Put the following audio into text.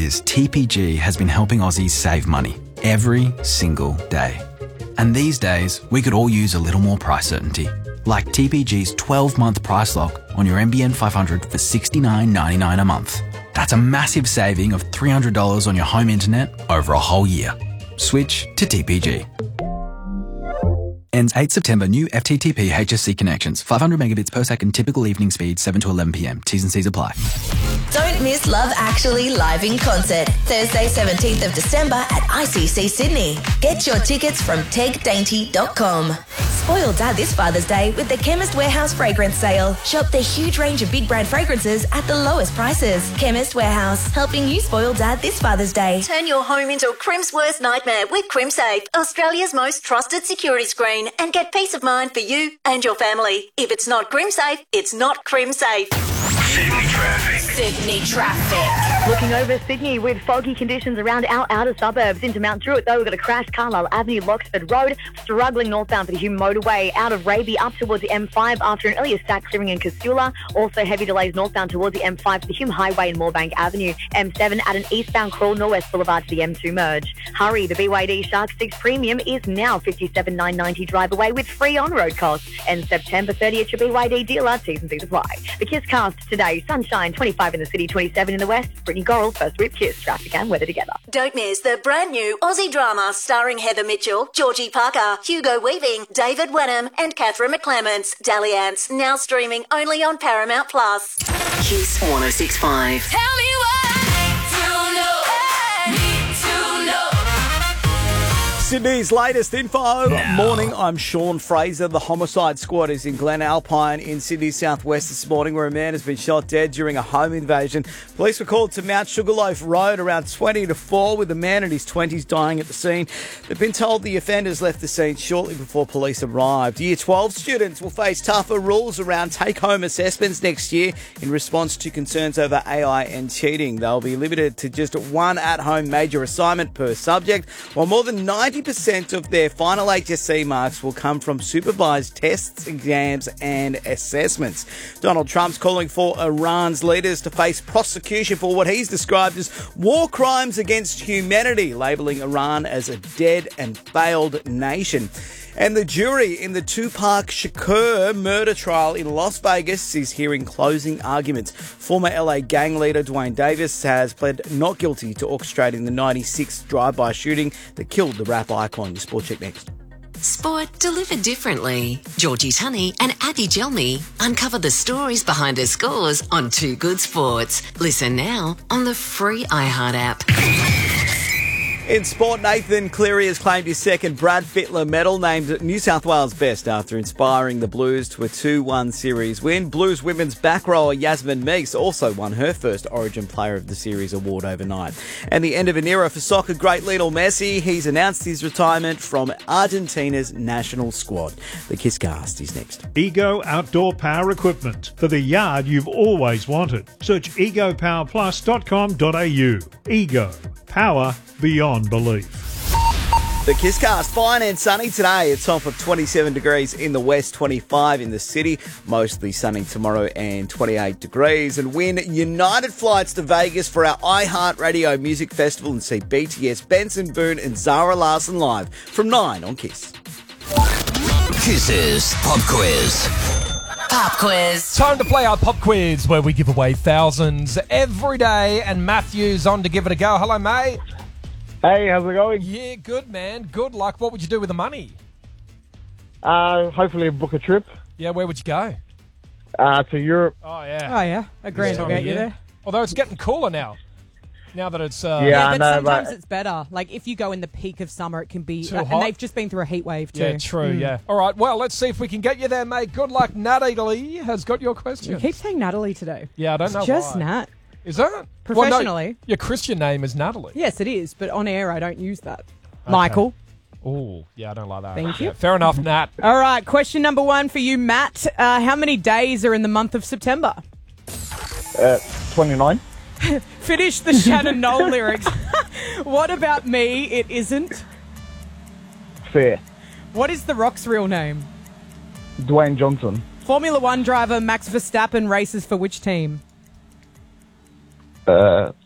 years, TPG has been helping Aussies save money every single day. And these days, we could all use a little more price certainty, like TPG's 12-month price lock on your NBN 500 for $69.99 a month. That's a massive saving of $300 on your home internet over a whole year. Switch to TPG. Ends 8 September. New FTTP HSC connections. 500 megabits per second. Typical evening speed. 7 to 11 p.m. T's and C's apply. Don't miss Love Actually live in concert, Thursday 17th of December at ICC Sydney. Get your tickets from tegdainty.com. Spoil Dad this Father's Day with the Chemist Warehouse fragrance sale. Shop the huge range of big brand fragrances at the lowest prices. Chemist Warehouse, helping you spoil Dad this Father's Day. Turn your home into a Crim's worst nightmare with CrimSafe, Australia's most trusted security screen, and get peace of mind for you and your family. If it's not CrimSafe, it's not CrimSafe. Sydney traffic. Looking over Sydney with foggy conditions around our outer suburbs. Into Mount Druitt, though, we've got a crash. Carlisle Avenue, Loxford Road. Struggling northbound for the Hume Motorway. Out of Raby up towards the M5 after an earlier stack clearing in Casula. Also heavy delays northbound towards the M5 to the Hume Highway and Moorebank Avenue. M7 at an eastbound crawl Norwest Boulevard to the M2 merge. Hurry, the BYD Shark 6 Premium is now $57,990 drive away with free on-road costs. And September 30 at your BYD dealer. T's and C's apply. The Kiss Cast today. Sunshine, 25 in the city, 27 in the west. Brittany Gorrell, first whip Kiss, traffic and weather together. Don't miss the brand new Aussie drama starring Heather Mitchell, Georgie Parker, Hugo Weaving, David Wenham and Catherine McClements. Dalliance, now streaming only on Paramount+. Kiss 106.5. Tell me what to know. Need to know. Sydney's latest info. Morning, I'm Sean Fraser. The homicide squad is in Glen Alpine in Sydney's southwest this morning, where a man has been shot dead during a home invasion. Police were called to Mount Sugarloaf Road around 20 to 4 with a man in his 20s dying at the scene. They've been told the offenders left the scene shortly before police arrived. Year 12 students will face tougher rules around take-home assessments next year in response to concerns over AI and cheating. They'll be limited to just one at-home major assignment per subject, while more than 90% of their final HSC marks will come from supervised tests, exams and assessments. Donald Trump's calling for Iran's leaders to face prosecution for what he's described as war crimes against humanity, labelling Iran as a dead and failed nation. And the jury in the Tupac Shakur murder trial in Las Vegas is hearing closing arguments. Former LA gang leader Dwayne Davis has pled not guilty to orchestrating the 96 drive-by shooting that killed the rap icon. Your Sport Check next. Sport delivered differently. Georgie Tunney and Abby Gelmy uncover the stories behind the scores on Too Good Sports. Listen now on the free iHeart app. In sport, Nathan Cleary has claimed his second Brad Fittler medal, named New South Wales best after inspiring the Blues to a 2-1 series win. Blues women's back rower Yasmin Meeks also won her first Origin Player of the Series award overnight. And the end of an era for soccer great Lionel Messi. He's announced his retirement from Argentina's national squad. The Kisscast is next. Ego Outdoor Power Equipment for the yard you've always wanted. Search egopowerplus.com.au. Ego. Power beyond belief. The Kisscast, fine and sunny today. It's top of 27 degrees in the west, 25 in the city. Mostly sunny tomorrow and 28 degrees. And win United flights to Vegas for our iHeartRadio Music Festival and see BTS, Benson Boone and Zara Larsson live from 9 on Kiss. Kiss's Pop Quiz. Pop quiz. Time to play our pop quiz, where we give away thousands every day, and Matthew's on to give it a go. Hello, mate. Hey, how's it going? Yeah, good, man. Good luck. What would you do with the money? Hopefully book a trip. Yeah, where would you go? To Europe. Oh, yeah. Oh, yeah. A grand will get you there. Although it's getting cooler now. Now that it's... but sometimes it's better. Like, if you go in the peak of summer, it can be... Too hot. And they've just been through a heat wave, too. Yeah, true, yeah. All right, well, let's see if we can get you there, mate. Good luck. Natalie has got your question. You keep saying Natalie today. Yeah, I don't know It's just why. Nat. Is that? Professionally. Well, no, your Christian name is Natalie. Yes, it is, but on air, I don't use that. Okay. Michael. Oh, yeah, I don't like that. Thank you. Yeah, fair enough, Nat. All right, question number 1 for you, Matt. How many days are in the month of September? 29. Finish the Shannon Knoll lyrics. What about me? It isn't. Fair. What is The Rock's real name? Dwayne Johnson. Formula One driver Max Verstappen races for which team?